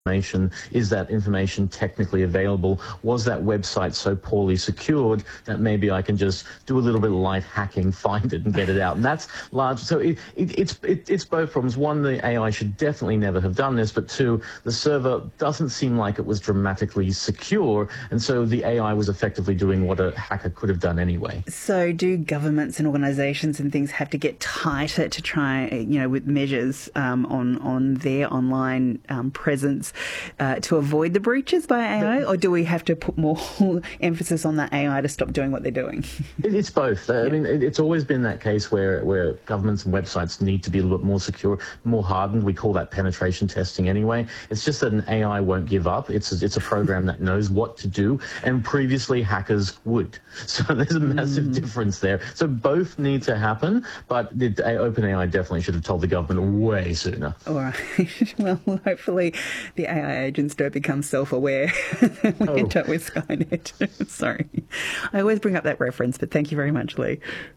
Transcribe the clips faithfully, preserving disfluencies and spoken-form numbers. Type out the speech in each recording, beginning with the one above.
information? Is that information technically available? Was that website so poorly secured that maybe I can just do a little bit of light hacking, find it and get it out? And that's large. So it, it, it's it, it's both problems. One, the A I should definitely never have done this, but two, the server doesn't seem like it was dramatically secure, and so the A I was effectively doing what a hacker could have done anyway. So do governments and organisations and things have to get tighter to try, you know, with measures um, on, on their online um, presence Uh, to avoid the breaches by A I, or do we have to put more emphasis on that A I to stop doing what they're doing? It's both. Uh, yeah. I mean, it's always been that case where, where governments and websites need to be a little bit more secure, more hardened. We call that penetration testing anyway. It's just that an A I won't give up. It's a, it's a program that knows what to do, and previously hackers would. So there's a massive mm. difference there. So both need to happen, but the OpenAI definitely should have told the government way sooner. All right. Well, hopefully the A I agents don't become self-aware we oh. end up with Skynet. Sorry. I always bring up that reference, but thank you very much, Lee.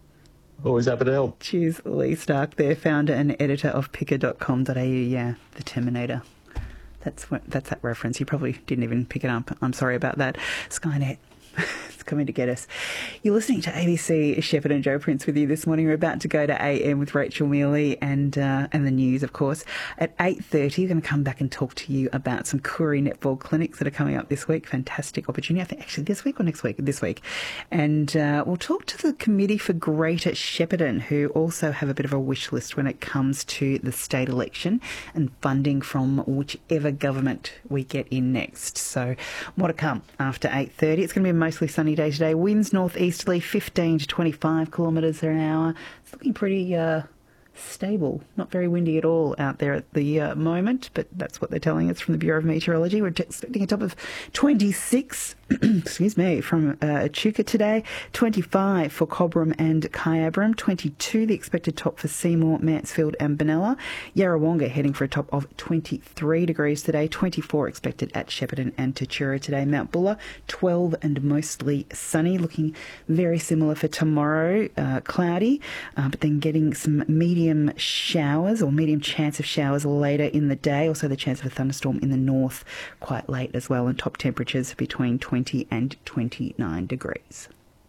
Always happy to help. Cheers, Lee Stark there, founder and editor of picker dot com dot a u. Yeah, the Terminator. That's what, that's that reference. You probably didn't even pick it up. I'm sorry about that. Skynet. It's coming to get us. You're listening to A B C Shepherd and Joe Prince with you this morning. We're about to go to A M with Rachel Mealy and uh, and the news, of course. At eight thirty, we're going to come back and talk to you about some Koori netball clinics that are coming up this week. Fantastic opportunity. I think actually this week or next week? This week. And uh, we'll talk to the Committee for Greater Shepparton, who also have a bit of a wish list when it comes to the state election and funding from whichever government we get in next. So more to come after eight thirty. It's going to be a mostly sunny day today. Winds northeasterly, fifteen to twenty-five kilometres an hour. It's looking pretty uh, stable. Not very windy at all out there at the uh, moment, but that's what they're telling us from the Bureau of Meteorology. We're expecting a top of twenty-six, excuse me, from uh, Echuca today, twenty-five for Cobram and Kyabram, twenty-two the expected top for Seymour, Mansfield and Benalla. Yarrawonga heading for a top of twenty-three degrees today, twenty-four expected at Shepparton and Tatura today. Mount Buller, twelve and mostly sunny, looking very similar for tomorrow, uh, cloudy, uh, but then getting some medium showers or medium chance of showers later in the day. Also the chance of a thunderstorm in the north quite late as well, and top temperatures between twenty and twenty-nine degrees.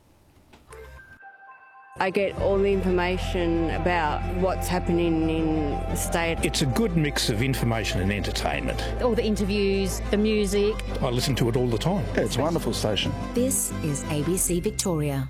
I get all the information about what's happening in the state. It's a good mix of information and entertainment. All the interviews, the music. I listen to it all the time. Yeah, it's a wonderful station. This is A B C Victoria.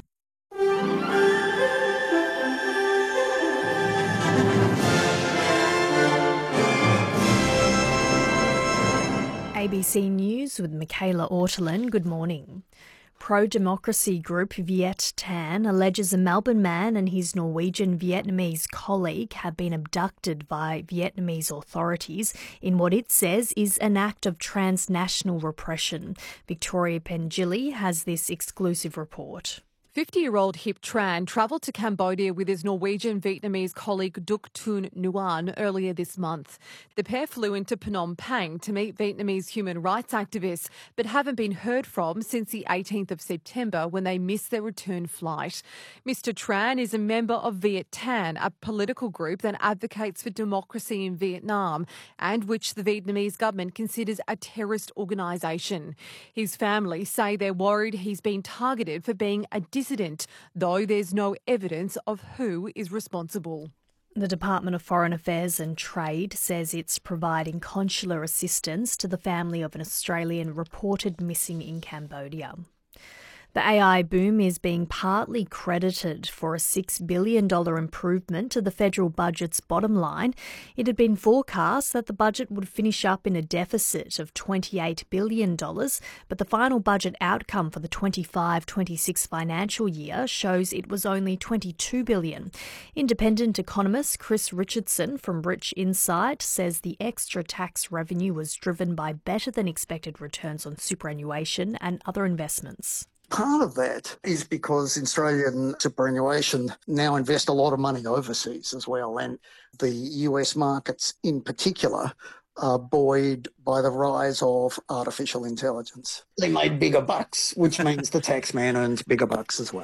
A B C News with Michaela Ortolin. Good morning. Pro-democracy group Viet Tan alleges a Melbourne man and his Norwegian Vietnamese colleague have been abducted by Vietnamese authorities in what it says is an act of transnational repression. Victoria Pengilly has this exclusive report. fifty-year-old Hip Tran travelled to Cambodia with his Norwegian-Vietnamese colleague Duc Thun Nguyen earlier this month. The pair flew into Phnom Penh to meet Vietnamese human rights activists, but haven't been heard from since the eighteenth of September when they missed their return flight. Mister Tran is a member of Viet Tan, a political group that advocates for democracy in Vietnam and which the Vietnamese government considers a terrorist organisation. His family say they're worried he's been targeted for being a dissident, though there's no evidence of who is responsible. The Department of Foreign Affairs and Trade says it's providing consular assistance to the family of an Australian reported missing in Cambodia. The A I boom is being partly credited for a six billion dollars improvement to the federal budget's bottom line. It had been forecast that the budget would finish up in a deficit of twenty-eight billion dollars, but the final budget outcome for the twenty-five twenty-six financial year shows it was only twenty-two billion dollars. Independent economist Chris Richardson from Rich Insight says the extra tax revenue was driven by better than expected returns on superannuation and other investments. Part of that is because Australian superannuation now invest a lot of money overseas as well, and the U S markets in particular are buoyed by the rise of artificial intelligence. They made bigger bucks, which means the taxman earns bigger bucks as well.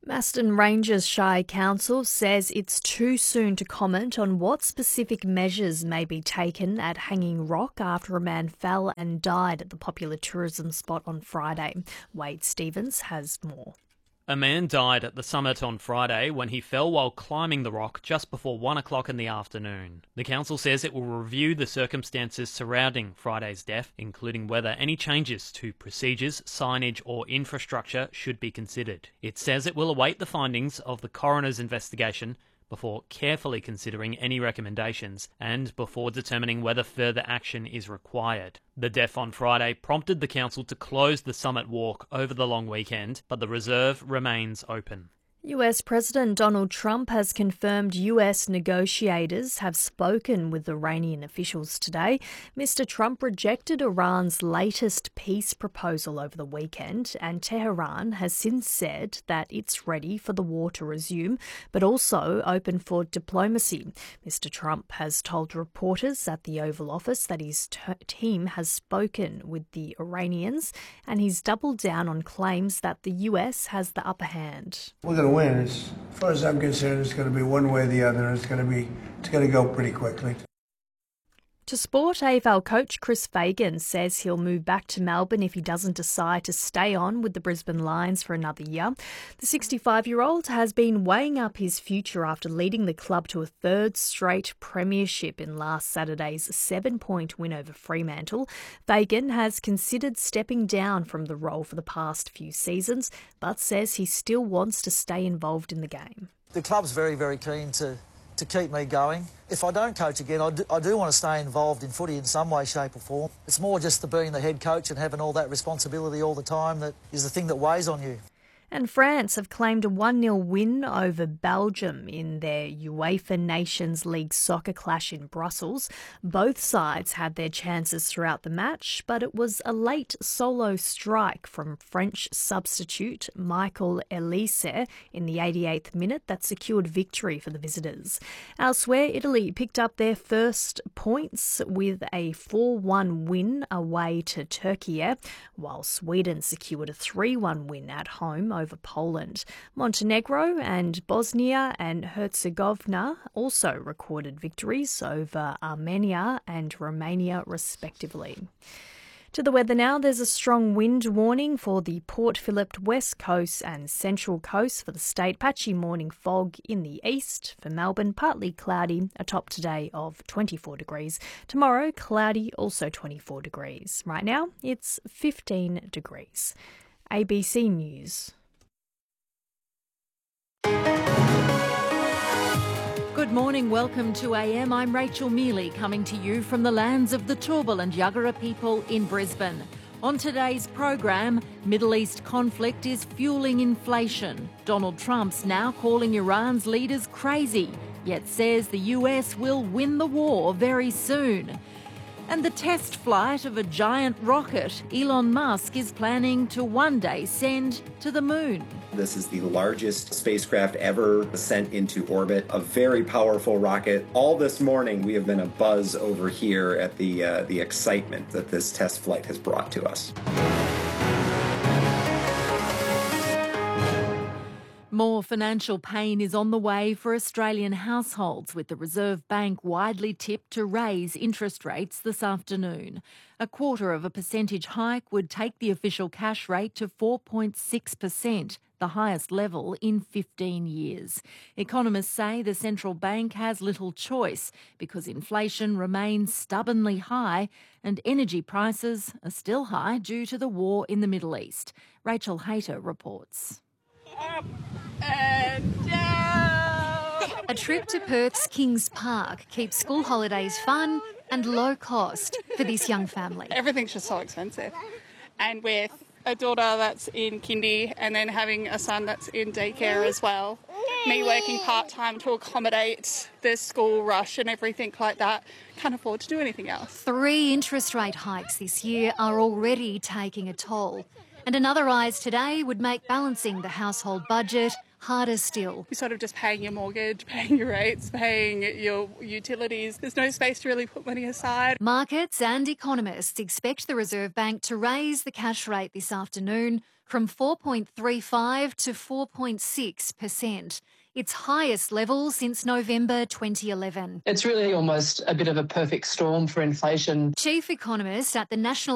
Maston Ranges Shire Council says it's too soon to comment on what specific measures may be taken at Hanging Rock after a man fell and died at the popular tourism spot on Friday. Wade Stevens has more. A man died at the summit on Friday when he fell while climbing the rock just before one o'clock in the afternoon. The council says it will review the circumstances surrounding Friday's death, including whether any changes to procedures, signage or infrastructure should be considered. It says it will await the findings of the coroner's investigation before carefully considering any recommendations and before determining whether further action is required. The death on Friday prompted the council to close the summit walk over the long weekend, but the reserve remains open. U S President Donald Trump has confirmed U S negotiators have spoken with Iranian officials today. Mister Trump rejected Iran's latest peace proposal over the weekend, and Tehran has since said that it's ready for the war to resume, but also open for diplomacy. Mister Trump has told reporters at the Oval Office that his t- team has spoken with the Iranians, and he's doubled down on claims that the U S has the upper hand. We're going to win. As far as I'm concerned, it's going to be one way or the other. It's going to be, it's going to go pretty quickly. To sport, A F L coach Chris Fagan says he'll move back to Melbourne if he doesn't decide to stay on with the Brisbane Lions for another year. The sixty-five-year-old has been weighing up his future after leading the club to a third straight premiership in last Saturday's seven-point win over Fremantle. Fagan has considered stepping down from the role for the past few seasons, but says he still wants to stay involved in the game. The club's very, very keen to to keep me going. If I don't coach again, I do, I do want to stay involved in footy in some way, shape or form. It's more just the being the head coach and having all that responsibility all the time that is the thing that weighs on you. And France have claimed a one nil win over Belgium in their UEFA Nations League soccer clash in Brussels. Both sides had their chances throughout the match, but it was a late solo strike from French substitute Michael Elise in the eighty-eighth minute that secured victory for the visitors. Elsewhere, Italy picked up their first points with a four one win away to Turkey, while Sweden secured a three one win at home over Poland. Montenegro and Bosnia and Herzegovina also recorded victories over Armenia and Romania, respectively. To the weather now, there's a strong wind warning for the Port Phillip West Coast and Central Coast for the state. Patchy morning fog in the east. For Melbourne, partly cloudy, a top today of twenty-four degrees. Tomorrow, cloudy, also twenty-four degrees. Right now, it's fifteen degrees. A B C News. Good morning, welcome to A M. I'm Rachel Mealy, coming to you from the lands of the Turrbal and Yuggera people in Brisbane. On today's program, Middle East conflict is fueling inflation. Donald Trump's now calling Iran's leaders crazy, yet says the U S will win the war very soon. And the test flight of a giant rocket Elon Musk is planning to one day send to the moon. This is the largest spacecraft ever sent into orbit, a very powerful rocket. All this morning we have been abuzz over here at the uh, the excitement that this test flight has brought to us. More financial pain is on the way for Australian households, with the Reserve Bank widely tipped to raise interest rates this afternoon. A quarter of a percentage hike would take the official cash rate to four point six percent, the highest level in fifteen years. Economists say the central bank has little choice because inflation remains stubbornly high and energy prices are still high due to the war in the Middle East. Rachel Hayter reports. Up and down. A trip to Perth's Kings Park keeps school holidays fun and low cost for this young family. Everything's just so expensive. And with a daughter that's in kindy and then having a son that's in daycare as well, me working part-time to accommodate the school rush and everything like that, can't afford to do anything else. Three interest rate hikes this year are already taking a toll. And another rise today would make balancing the household budget harder still. You're sort of just paying your mortgage, paying your rates, paying your utilities. There's no space to really put money aside. Markets and economists expect the Reserve Bank to raise the cash rate this afternoon from four point three five to four point six percent. Its highest level since November twenty eleven. It's really almost a bit of a perfect storm for inflation. Chief economist at the National